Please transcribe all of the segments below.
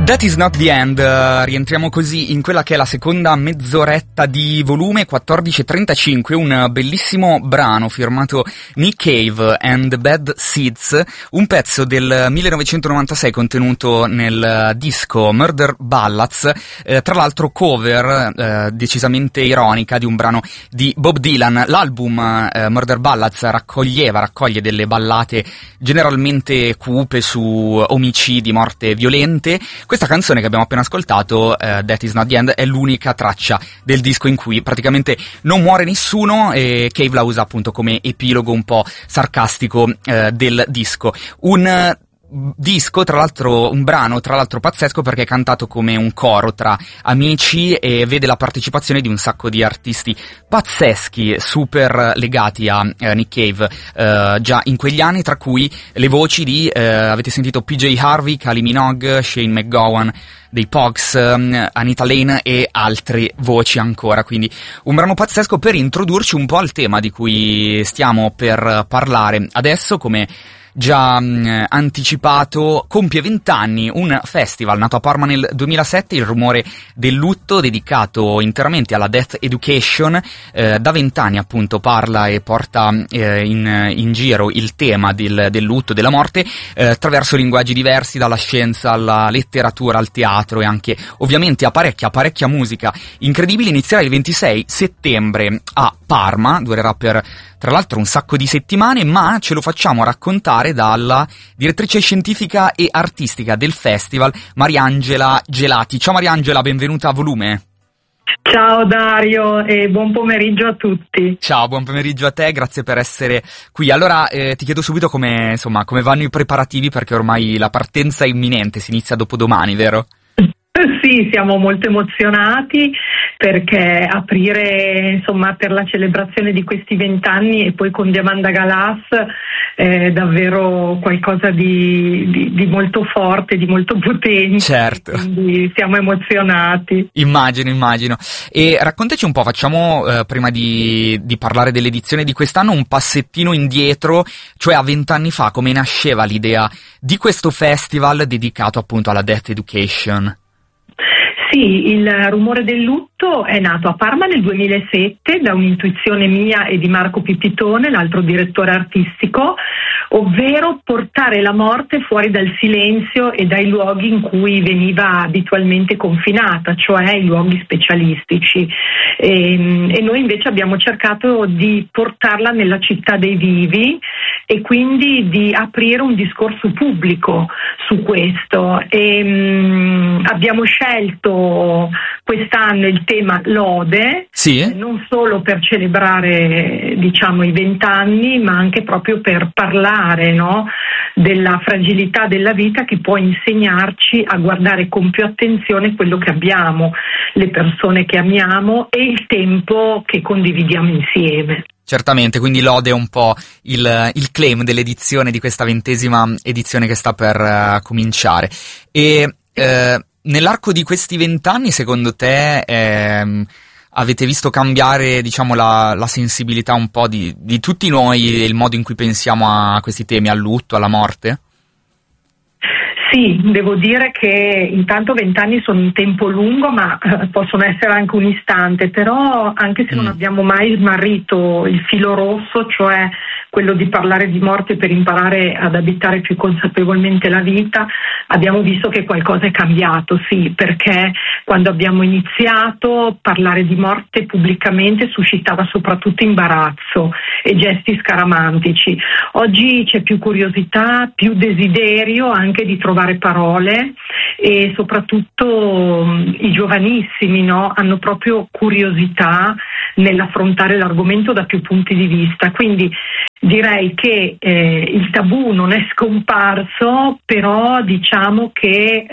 That is not the end, rientriamo così in quella che è la seconda mezz'oretta di volume 14:35, un bellissimo brano firmato Nick Cave and the Bad Seeds, un pezzo del 1996 contenuto nel disco Murder Ballads, tra l'altro cover decisamente ironica di un brano di Bob Dylan. L'album Murder Ballads raccoglie delle ballate generalmente cupe su omicidi, morte violente. Questa canzone che abbiamo appena ascoltato, That Is Not The End, è l'unica traccia del disco in cui praticamente non muore nessuno, e Cave la usa appunto come epilogo un po' sarcastico del disco. Un disco, tra l'altro, un brano tra l'altro pazzesco perché è cantato come un coro tra amici e vede la partecipazione di un sacco di artisti pazzeschi, super legati a Nick Cave già in quegli anni, tra cui le voci di avete sentito PJ Harvey, Kylie Minogue, Shane McGowan dei Pogues, Anita Lane e altre voci ancora, quindi un brano pazzesco per introdurci un po' al tema di cui stiamo per parlare adesso. Come già anticipato, compie 20 anni un festival nato a Parma nel 2007, Il rumore del lutto, dedicato interamente alla Death Education. Da 20 anni appunto parla e porta in giro il tema del lutto, della morte, attraverso linguaggi diversi, dalla scienza alla letteratura, al teatro e anche ovviamente a parecchia musica incredibile. Inizierà il 26 settembre a Parma, durerà per tra l'altro un sacco di settimane, ma ce lo facciamo raccontare dalla direttrice scientifica e artistica del festival, Mariangela Gelati. Ciao Mariangela, benvenuta a Volume. Ciao Dario e buon pomeriggio a tutti. Ciao, buon pomeriggio a te, grazie per essere qui. Allora ti chiedo subito come vanno i preparativi, perché ormai la partenza è imminente, si inizia dopodomani, vero? Sì, siamo molto emozionati perché aprire insomma per la celebrazione di questi 20 anni e poi con Diamanda Galas è davvero qualcosa di molto forte, di molto potente. Certo. Quindi siamo emozionati. Immagino. E raccontaci un po', facciamo prima di parlare dell'edizione di quest'anno un passettino indietro, cioè a 20 anni fa come nasceva l'idea di questo festival dedicato appunto alla Death Education. Sì, il rumore del lutto è nato a Parma nel 2007 da un'intuizione mia e di Marco Pipitone, l'altro direttore artistico, ovvero portare la morte fuori dal silenzio e dai luoghi in cui veniva abitualmente confinata, cioè i luoghi specialistici. E noi invece abbiamo cercato di portarla nella città dei vivi e quindi di aprire un discorso pubblico su questo. Abbiamo scelto quest'anno il tema lode, sì. Non solo per celebrare i 20 anni, ma anche proprio per parlare, no, della fragilità della vita che può insegnarci a guardare con più attenzione quello che abbiamo, le persone che amiamo e il tempo che condividiamo insieme. Certamente, quindi lode è un po' il claim dell'edizione, di questa 20ª edizione che sta per cominciare. E nell'arco di questi 20 anni, secondo te, avete visto cambiare, la sensibilità un po' di tutti noi e il modo in cui pensiamo a questi temi, al lutto, alla morte? Sì, devo dire che intanto 20 anni sono un tempo lungo, ma possono essere anche un istante, però anche se non abbiamo mai smarrito il filo rosso, cioè quello di parlare di morte per imparare ad abitare più consapevolmente la vita, abbiamo visto che qualcosa è cambiato, sì, perché quando abbiamo iniziato parlare di morte pubblicamente suscitava soprattutto imbarazzo e gesti scaramantici. Oggi c'è più curiosità, più desiderio anche di trovare parole e soprattutto i giovanissimi, no, hanno proprio curiosità nell'affrontare l'argomento da più punti di vista. Quindi direi che il tabù non è scomparso, però diciamo che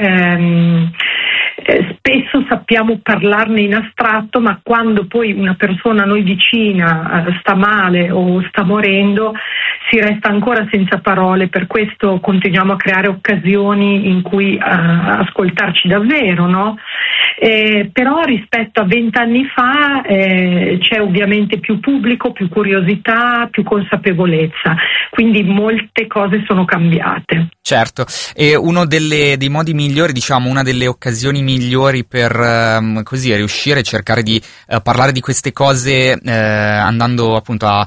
spesso sappiamo parlarne in astratto, ma quando poi una persona a noi vicina sta male o sta morendo si resta ancora senza parole. Per questo continuiamo a creare occasioni in cui ascoltarci davvero, no? però rispetto a 20 anni fa c'è ovviamente più pubblico, più curiosità, più consapevolezza, quindi molte cose sono cambiate. Certo, e uno dei modi migliori, diciamo, una delle occasioni migliori per così riuscire a cercare di parlare di queste cose andando appunto a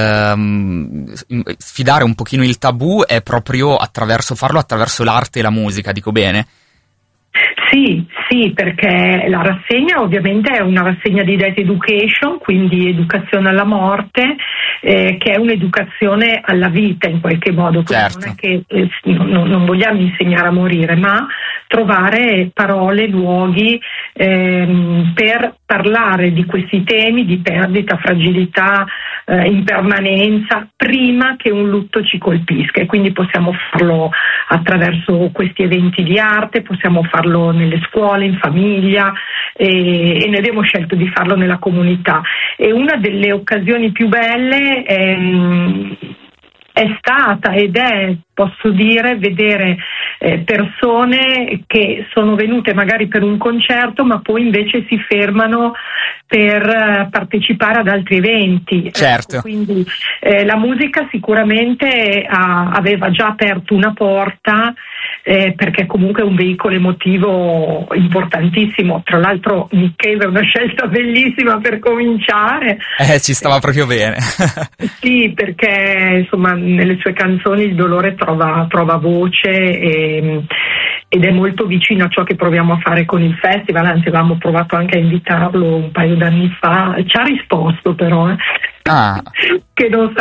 sfidare un pochino il tabù è proprio farlo attraverso l'arte e la musica, dico bene? Sì, perché la rassegna ovviamente è una rassegna di Death Education, quindi educazione alla morte, che è un'educazione alla vita in qualche modo, certo. Non è che non vogliamo insegnare a morire, ma trovare parole, luoghi per parlare di questi temi di perdita, fragilità, impermanenza, prima che un lutto ci colpisca, e quindi possiamo farlo attraverso questi eventi di arte, possiamo farlo nelle scuole, in famiglia, e noi abbiamo scelto di farlo nella comunità. E una delle occasioni più belle è stata ed è, posso dire, vedere persone che sono venute magari per un concerto ma poi invece si fermano per partecipare ad altri eventi. Certo. Quindi la musica sicuramente aveva già aperto una porta, perché comunque è un veicolo emotivo importantissimo. Tra l'altro Nick Cave è una scelta bellissima per cominciare. Ci stava proprio bene. Sì, perché insomma nelle sue canzoni il dolore trova voce ed è molto vicino a ciò che proviamo a fare con il festival. Anzi, avevamo provato anche a invitarlo un paio d'anni fa, ci ha risposto però che non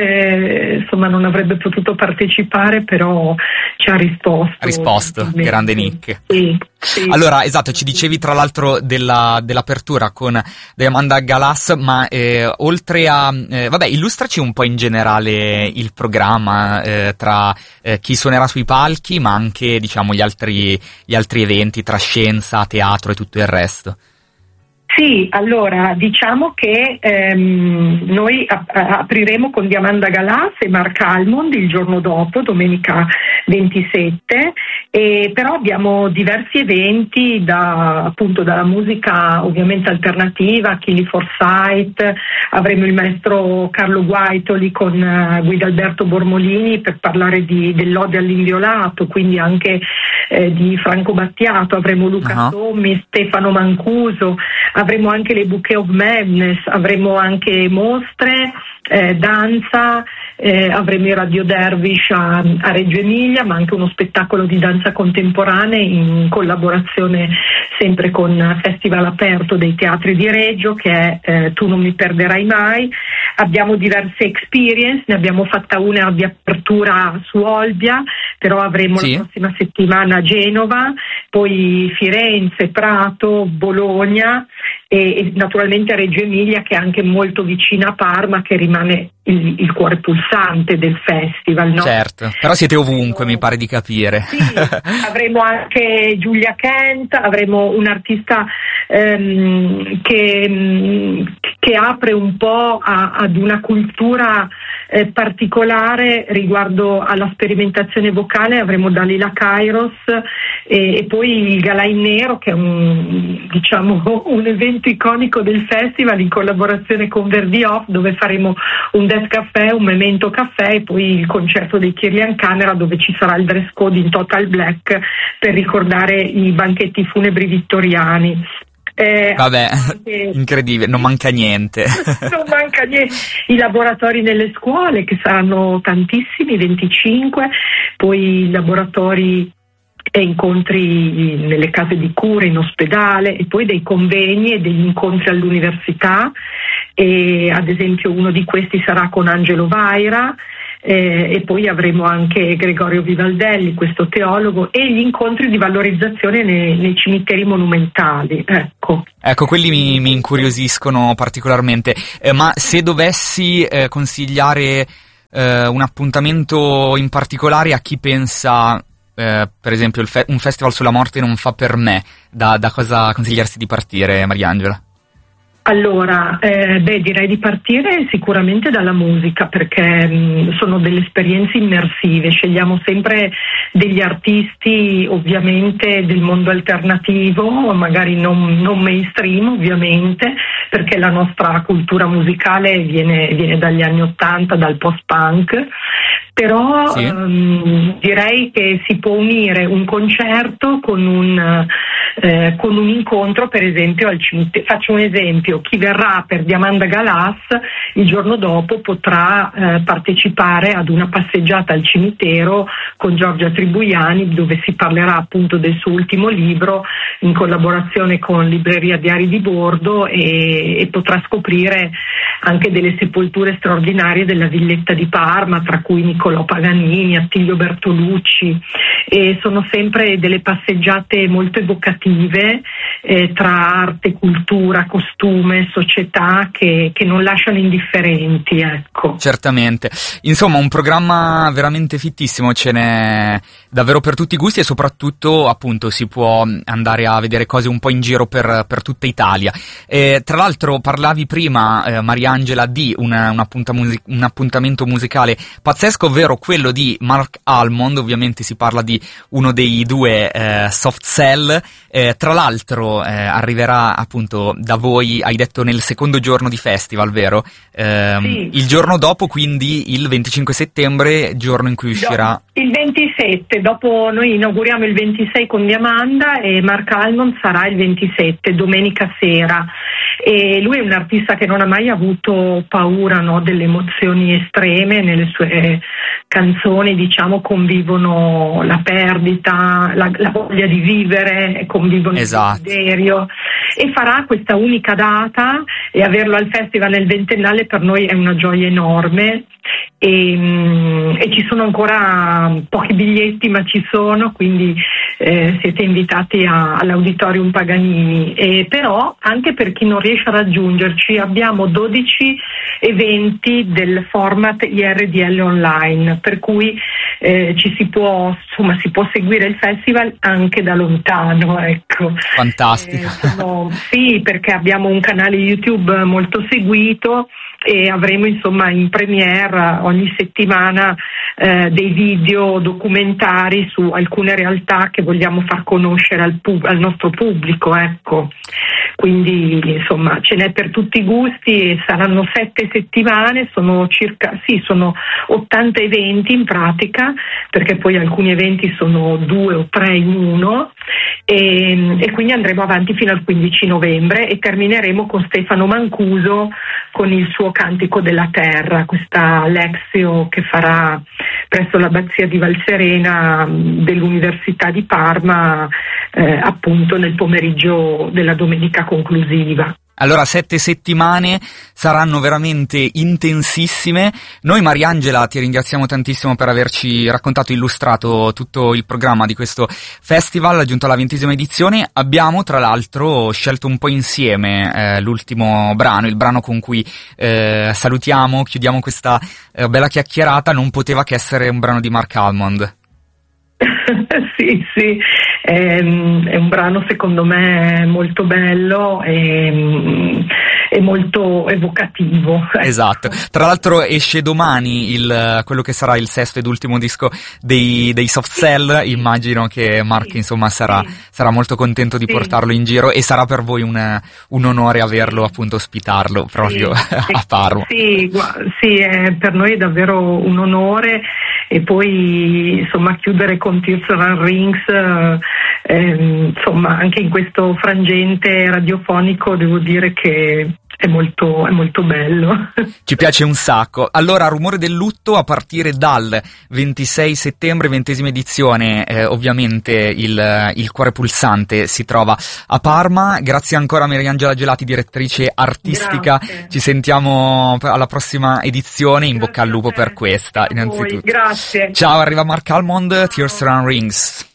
avrebbe potuto partecipare, però ci ha risposto. Grande Nick. Sì. Allora, esatto, ci dicevi tra l'altro dell'apertura con Diamanda Galas, ma oltre a illustraci un po' in generale il programma tra chi suonerà sui palchi, ma anche, diciamo, gli altri eventi tra scienza, teatro e tutto il resto. Sì, allora diciamo che noi apriremo con Diamanda Galas e Mark Almond il giorno dopo, domenica 27, però abbiamo diversi eventi dalla musica ovviamente alternativa, Chili Forsyth, avremo il maestro Carlo Guaitoli con Guidalberto Bormolini per parlare dell'Ode all'inviolato, quindi anche di Franco Battiato, avremo Luca Sommi, Stefano Mancuso, avremo anche le Bouquet of Madness, avremo anche mostre, danza, avremo i Radio Dervish a Reggio Emilia, ma anche uno spettacolo di danza contemporanea in collaborazione sempre con Festival Aperto dei Teatri di Reggio, che è Tu non mi perderai mai. Abbiamo diverse experience, ne abbiamo fatta una di apertura su Olbia, però avremo la prossima settimana a Genova, poi Firenze, Prato, Bologna e naturalmente a Reggio Emilia, che è anche molto vicina a Parma, che rimane il cuore pulsante del festival, no? Certo, però siete ovunque, mi pare di capire. Sì, avremo anche Giulia Kent, avremo un artista che apre un po' ad una cultura particolare riguardo alla sperimentazione vocale. Avremo Dalila Kairos e poi il Galà in Nero, che è un evento iconico del festival in collaborazione con Verdi Off, dove faremo un Death Café, un Memento Caffè e poi il concerto dei Kirlian Camera, dove ci sarà il dress code in total black per ricordare i banchetti funebri vittoriani. Incredibile, non manca niente. Non manca niente. I laboratori nelle scuole, che saranno tantissimi, 25, poi i laboratori e incontri nelle case di cura, in ospedale, e poi dei convegni e degli incontri all'università, e ad esempio uno di questi sarà con Angelo Vaira. E poi avremo anche Gregorio Vivaldelli, questo teologo, e gli incontri di valorizzazione nei cimiteri monumentali. Ecco, quelli mi incuriosiscono particolarmente, ma se dovessi consigliare un appuntamento in particolare a chi pensa, per esempio, un festival sulla morte non fa per me, da cosa consigliarsi di partire, Mariangela? Allora, direi di partire sicuramente dalla musica, perché sono delle esperienze immersive. Scegliamo sempre degli artisti ovviamente del mondo alternativo, magari non mainstream ovviamente, perché la nostra cultura musicale viene dagli anni '80, dal post-punk. Però Sì. direi che si può unire un concerto con un incontro, per esempio al cimitero. Faccio un esempio: chi verrà per Diamanda Galas il giorno dopo potrà partecipare ad una passeggiata al cimitero con Giorgia Tribuiani, dove si parlerà appunto del suo ultimo libro in collaborazione con Libreria Diari di Bordo, e potrà scoprire anche delle sepolture straordinarie della villetta di Parma, tra cui Niccolò Paganini, Attilio Bertolucci, e sono sempre delle passeggiate molto evocative tra arte, cultura, costume, società che non lasciano indifferenti, ecco. Certamente, insomma un programma veramente fittissimo, ce n'è davvero per tutti i gusti, e soprattutto appunto si può andare a vedere cose un po' in giro per tutta Italia. Tra l'altro parlavi prima, Mariangela, di un appuntamento musicale pazzesco, ovvero quello di Mark Almond. Ovviamente si parla di uno dei due Soft Cell. Tra l'altro arriverà appunto da voi, hai detto, nel secondo giorno di festival, vero? Sì. Il giorno dopo, quindi il 25 settembre, giorno in cui uscirà... Il 27, dopo noi inauguriamo il 26 con Diamanda e Mark Almond sarà il 27, domenica sera. E lui è un artista che non ha mai avuto paura, no, delle emozioni estreme. Nelle sue canzoni, diciamo, convivono la perdita, la voglia di vivere, convivono Esatto. il desiderio, e farà questa unica data, e averlo al festival nel ventennale per noi è una gioia enorme. E ci sono ancora pochi biglietti, ma ci sono, quindi siete invitati all'Auditorium Paganini. Però anche per chi non riesce a raggiungerci abbiamo 12 eventi del format IRDL online, per cui si può seguire il festival anche da lontano, ecco. Fantastico. Sì, perché abbiamo un canale YouTube molto seguito, e avremo insomma in premiere ogni settimana dei video documentari su alcune realtà che vogliamo far conoscere al nostro pubblico, ecco. Quindi insomma ce n'è per tutti i gusti, e saranno 7 settimane, sono 80 eventi in pratica, perché poi alcuni eventi sono 2 o 3 in uno, e quindi andremo avanti fino al 15 novembre e termineremo con Stefano Mancuso con il suo Cantico della Terra, questa Lexio che farà presso l'abbazia di Valserena dell'Università di Parma, appunto nel pomeriggio della domenica conclusiva. Allora 7 settimane saranno veramente intensissime. Noi, Mariangela, ti ringraziamo tantissimo per averci raccontato e illustrato tutto il programma di questo festival giunto alla 20ª edizione. Abbiamo tra l'altro scelto un po' insieme l'ultimo brano, il brano con cui salutiamo, chiudiamo questa bella chiacchierata. Non poteva che essere un brano di Mark Almond. Sì, è un brano secondo me molto bello e molto evocativo. Esatto, tra l'altro esce domani quello che sarà il 6º ed ultimo disco dei Soft Cell. Immagino che Mark insomma sarà molto contento di portarlo in giro, e sarà per voi un onore averlo, appunto, ospitarlo proprio a Parma. Sì, per noi è davvero un onore. E poi insomma chiudere con Tears and Rings, insomma anche in questo frangente radiofonico devo dire che è molto bello. Ci piace un sacco. Allora, Rumore del lutto, a partire dal 26 settembre, 20ª edizione, ovviamente il Cuore Pulsante si trova a Parma. Grazie ancora a Mariangela Gelati, direttrice artistica. Grazie. Ci sentiamo alla prossima edizione. In bocca al lupo per questa, innanzitutto. Grazie. Ciao, arriva Mark Almond, Tears and Rings.